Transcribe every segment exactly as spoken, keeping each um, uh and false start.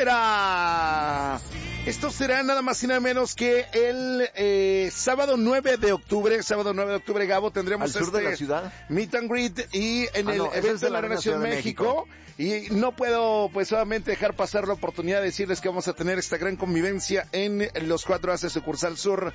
será? Esto será nada más y nada menos que el eh, sábado nueve de octubre, sábado nueve de octubre, Gabo, tendremos al sur este de la ciudad, meet and greet y en ah, el no, evento de la Arena Nación de México. México. Y no puedo pues solamente dejar pasar la oportunidad de decirles que vamos a tener esta gran convivencia en los cuatro A C sucursal sur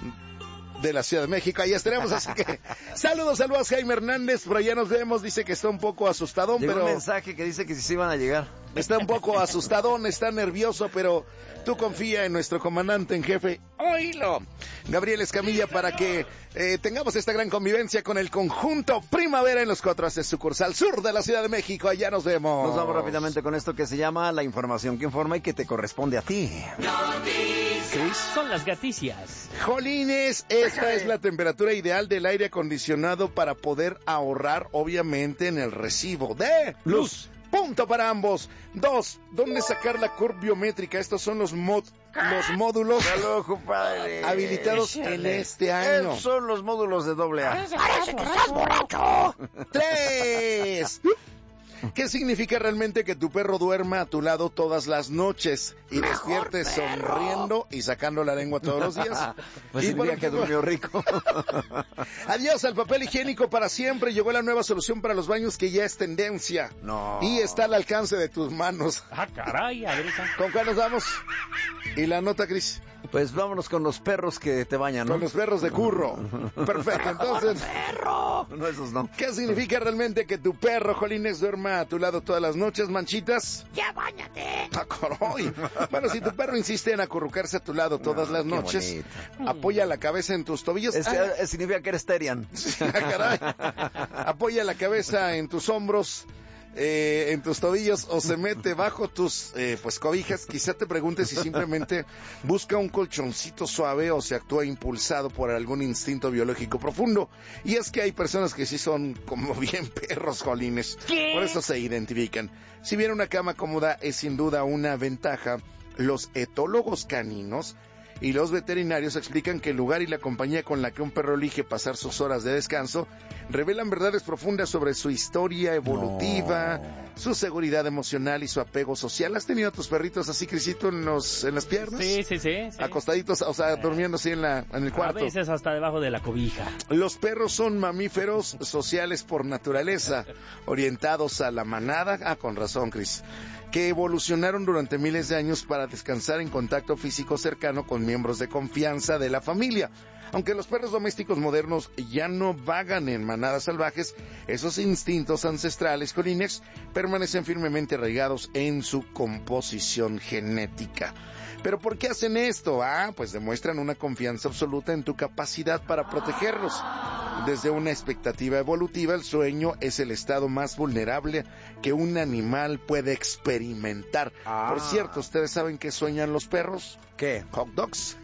de la Ciudad de México. Ahí estaremos, así que saludos, saludos Jaime Hernández, por allá nos vemos, dice que está un poco asustadón, llegó pero un mensaje que dice que sí se iban a llegar. Está un poco asustadón, está nervioso, pero tú confía en nuestro comandante en jefe, oílo, Gabriel Escamilla, para que eh, tengamos esta gran convivencia con el conjunto Primavera en los cuatro A C sucursal sur de la Ciudad de México. Allá nos vemos. Nos vamos rápidamente con esto que se llama la información que informa y que te corresponde a ti. Chris, son las gaticias. Jolines, esta es la temperatura ideal del aire acondicionado para poder ahorrar, obviamente, en el recibo de luz. Punto para ambos. Dos, ¿dónde sacar la curva biométrica? Estos son los mod, los módulos Hello, padre. habilitados en este año. Estos son los módulos de doble A. ¡Parece que estás borracho! Tres. ¿Qué significa realmente que tu perro duerma a tu lado todas las noches y Mejor despiertes perro. sonriendo y sacando la lengua todos los días? Pues Y el por día que ejemplo, durmió rico. adiós al papel higiénico para siempre. Llegó la nueva solución para los baños que ya es tendencia. No. Y está al alcance de tus manos. Ah, caray, Adrián. ¿Con cuál nos vamos? Y la nota, Cris. Pues vámonos con los perros que te bañan, ¿no? Con los perros de curro. Perfecto, entonces, ¡Perro! No, esos no. ¿qué significa realmente que tu perro, Jolines, duerma a tu lado todas las noches, Manchitas? ¡Ya báñate! Ah, coroy. Bueno, si tu perro insiste en acurrucarse a tu lado todas No, las qué noches, bonito. apoya la cabeza en tus tobillos. Es, Ah, eh, significa que eres Terian. ah, caray. Apoya la cabeza en tus hombros, eh, en tus tobillos, o se mete bajo tus eh, pues cobijas. Quizá te preguntes si simplemente busca un colchoncito suave o se actúa impulsado por algún instinto biológico profundo. Y es que hay personas que sí son como bien perros, jolines. ¿Qué? Por eso se identifican. Si bien una cama cómoda es sin duda una ventaja, los etólogos caninos y los veterinarios explican que el lugar y la compañía con la que un perro elige pasar sus horas de descanso revelan verdades profundas sobre su historia evolutiva, no. su seguridad emocional y su apego social. ¿Has tenido a tus perritos así, Crisito, en los en las piernas? Sí, sí, sí. sí. Acostaditos, o sea, durmiendo así en la en el cuarto. A veces hasta debajo de la cobija. Los perros son mamíferos sociales por naturaleza, orientados a la manada. Ah, con razón, Cris. Que evolucionaron durante miles de años para descansar en contacto físico cercano con miembros de confianza de la familia. Aunque los perros domésticos modernos ya no vagan en manadas salvajes, esos instintos ancestrales colinex permanecen firmemente arraigados en su composición genética. ¿Pero por qué hacen esto? Ah, pues demuestran una confianza absoluta en tu capacidad para protegerlos. Desde una expectativa evolutiva, el sueño es el estado más vulnerable que un animal puede experimentar. Ah. Por cierto, ¿ustedes saben qué sueñan los perros? ¿Qué? Hot dogs.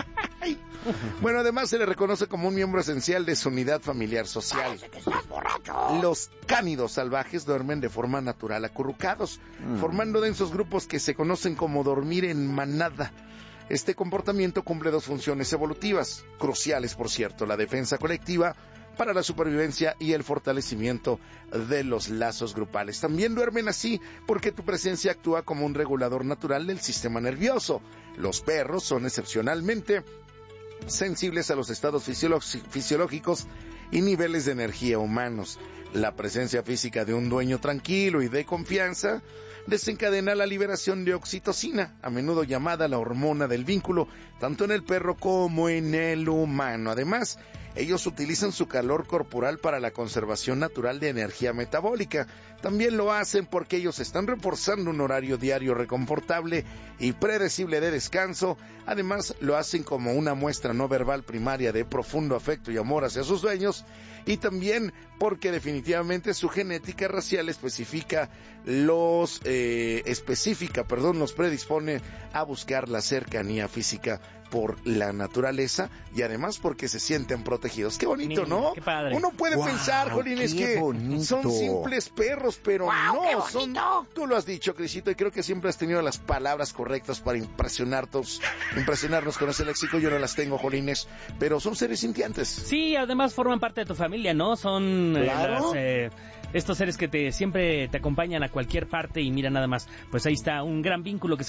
Bueno, además se le reconoce como un miembro esencial de su unidad familiar social. ¡Parece que estás borracho! Los cánidos salvajes duermen de forma natural acurrucados, mm. formando densos grupos que se conocen como dormir en manada. Este comportamiento cumple dos funciones evolutivas, cruciales por cierto, la defensa colectiva para la supervivencia y el fortalecimiento de los lazos grupales. También duermen así porque tu presencia actúa como un regulador natural del sistema nervioso. Los perros son excepcionalmente sensibles a los estados fisiológicos y niveles de energía humanos. La presencia física de un dueño tranquilo y de confianza desencadena la liberación de oxitocina, a menudo llamada la hormona del vínculo, tanto en el perro como en el humano. Además, ellos utilizan su calor corporal para la conservación natural de energía metabólica. También lo hacen porque ellos están reforzando un horario diario reconfortable y predecible de descanso. Además, lo hacen como una muestra no verbal primaria de profundo afecto y amor hacia sus dueños. Y también porque definitivamente su genética racial especifica los eh, específica, perdón, los predispone a buscar la cercanía física por la naturaleza y además porque se sienten protegidos. Qué bonito, ¿no? Qué padre. Uno puede wow, pensar, Jolines, que bonito. son simples perros, pero wow, no, son... Tú lo has dicho, Crisito, y creo que siempre has tenido las palabras correctas para impresionarnos, impresionarnos con ese léxico. Yo no las tengo, Jolines, pero son seres sintientes. Sí, además forman parte de tu familia, ¿no? Son eh, Claro. las, eh, estos seres que te siempre te acompañan a cualquier parte y mira nada más, pues ahí está un gran vínculo que